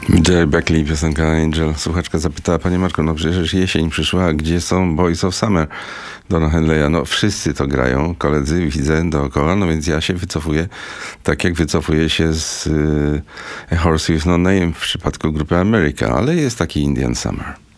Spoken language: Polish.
Jerry Beckley, piosenka Angel. Słuchaczka zapytała, panie Marku, no przecież jesień przyszła, a gdzie są Boys of Summer Donna Henleya? No wszyscy to grają, koledzy widzę dookoła, no więc ja się wycofuję, tak jak wycofuję się z A Horse With No Name w przypadku grupy America, ale jest taki Indian Summer.